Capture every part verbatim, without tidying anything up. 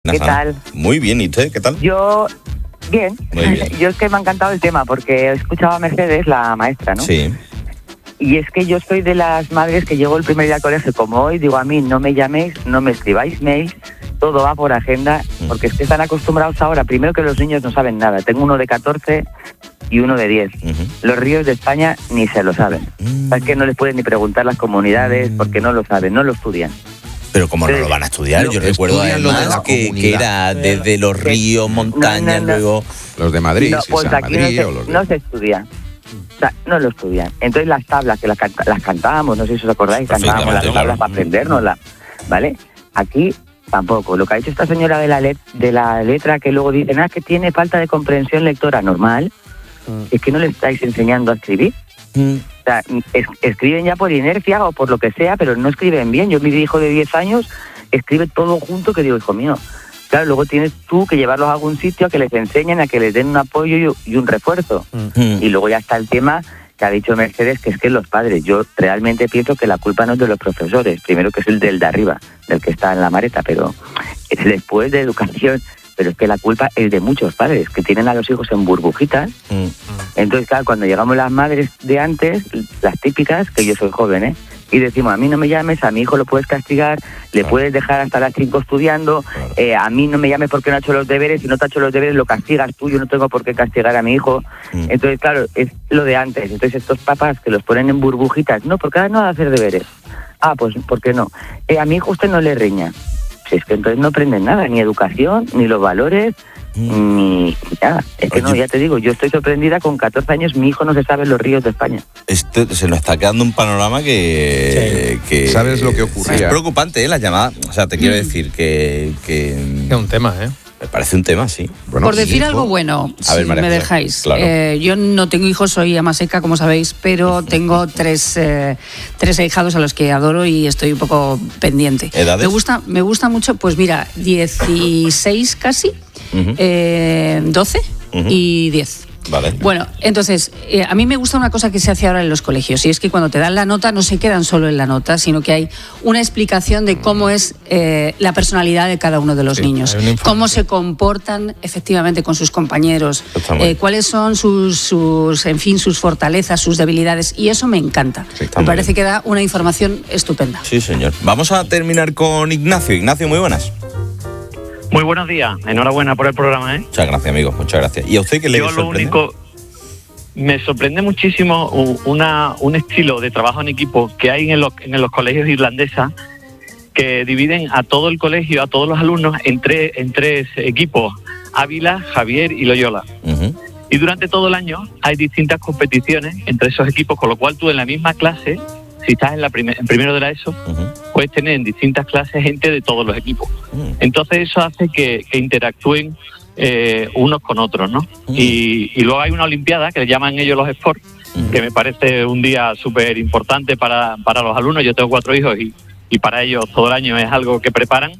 ¿Qué tal? Muy bien, ¿y usted qué tal? Yo, bien. Muy bien. Yo es que me ha encantado el tema porque he escuchado a Mercedes, la maestra, ¿no? Sí. Y es que yo soy de las madres que llego el primer día al colegio como hoy, digo a mí, no me llaméis, no me escribáis mails, todo va por agenda, porque es que están acostumbrados ahora, primero que los niños no saben nada. Tengo uno de catorce y uno de diez. Uh-huh. Los ríos de España ni se lo saben. Uh-huh. Es que no les pueden ni preguntar las comunidades porque no lo saben, no lo estudian. Pero como no lo van a estudiar, yo recuerdo además de que, que era desde los ríos, montañas, no, no, no. luego... Los de Madrid, no, si pues aquí Madrid, no, se, o los de... no se estudia. O sea, no lo estudian. Entonces las tablas que las, canta, las cantábamos, no sé si os acordáis, cantábamos las tablas para aprendérnoslas, ¿vale? Aquí tampoco. Lo que ha dicho esta señora de la, let, de la letra, que luego dicen, ah, que tiene falta de comprensión lectora normal, mm. es que no le estáis enseñando a escribir. Mm. O sea, es, escriben ya por inercia o por lo que sea, pero no escriben bien. Yo, mi hijo de diez años, escribe todo junto, que digo, hijo mío, claro, luego tienes tú que llevarlos a algún sitio a que les enseñen, a que les den un apoyo y, y un refuerzo. Mm. Y luego ya está el tema que ha dicho Mercedes, que es que los padres, yo realmente pienso que la culpa no es de los profesores, primero que es el del de arriba, del que está en la mareta, pero es después de educación, pero es que la culpa es de muchos padres, que tienen a los hijos en burbujitas. Mm. Entonces, claro, cuando llegamos las madres de antes, las típicas, que yo soy joven, ¿eh? Y decimos, a mí no me llames, a mi hijo lo puedes castigar, le claro. puedes dejar hasta las cinco estudiando, claro. eh, a mí no me llames porque no ha hecho los deberes, si no te ha hecho los deberes lo castigas tú, yo no tengo por qué castigar a mi hijo. Mm. Entonces, claro, es lo de antes. Entonces, estos papás que los ponen en burbujitas, no, porque ahora no va a hacer deberes. Ah, pues, ¿por qué no? Eh, a mi hijo usted no le riña. Si es que entonces no aprenden nada, ni educación, ni los valores, Mm. ni nada. Es que Oye. no, ya te digo, yo estoy sorprendida, con catorce años mi hijo no se sabe los ríos de España. Este, se nos está quedando un panorama que... Sí. que ¿Sabes lo que ocurría? Es preocupante, ¿eh? La llamada. O sea, te quiero decir que... que es un tema, ¿eh? Me parece un tema, sí. Bueno, Por decir hijo. algo bueno, a ver, si María, me dejáis. Claro. Eh, yo no tengo hijos, soy ama seca, como sabéis, pero tengo tres, eh, tres ahijados a los que adoro y estoy un poco pendiente. ¿Edades? Me gusta, me gusta mucho, pues mira, dieciséis casi, uh-huh. eh, doce uh-huh. y diez. Vale. Bueno, entonces, eh, a mí me gusta una cosa que se hace ahora en los colegios, y es que cuando te dan la nota no se quedan solo en la nota, sino que hay una explicación de cómo es eh, la personalidad de cada uno de los sí, niños, cómo se comportan efectivamente con sus compañeros, eh, cuáles son sus, sus, en fin, sus fortalezas, sus debilidades, y eso me encanta. Sí, me parece bien. que da una información estupenda. Sí, señor. Vamos a terminar con Ignacio. Ignacio, muy buenas. Muy buenos días, enhorabuena por el programa, ¿eh? Muchas gracias, amigo, muchas gracias. ¿Y a usted qué le sorprende? Yo lo único, me sorprende muchísimo una, un estilo de trabajo en equipo que hay en los, en los colegios irlandesas, que dividen a todo el colegio, a todos los alumnos, en tres, en tres equipos, Ávila, Javier y Loyola. Uh-huh. Y durante todo el año hay distintas competiciones entre esos equipos, con lo cual tú en la misma clase, si estás en, la primer, en primero de la ESO, uh-huh. puedes tener en distintas clases gente de todos los equipos. Uh-huh. Entonces eso hace que, que interactúen eh, unos con otros, ¿no? Uh-huh. Y, y luego hay una olimpiada que le llaman ellos los sports, uh-huh. que me parece un día súper importante para, para los alumnos. Yo tengo cuatro hijos y, y para ellos todo el año es algo que preparan.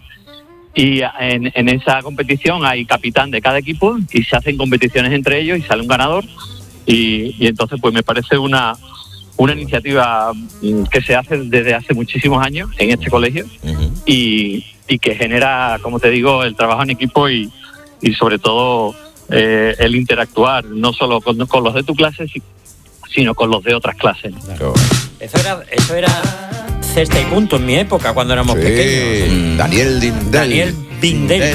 Y en, en esa competición hay capitán de cada equipo y se hacen competiciones entre ellos y sale un ganador. Y, y entonces pues me parece una... una iniciativa que se hace desde hace muchísimos años en este colegio uh-huh. y, y que genera, como te digo, el trabajo en equipo y, y sobre todo eh, el interactuar no solo con, con los de tu clase, sino con los de otras clases. Claro. Eso era, eso era cesta y punto en mi época, cuando éramos sí. pequeños. Daniel Dindel. Daniel Bindel.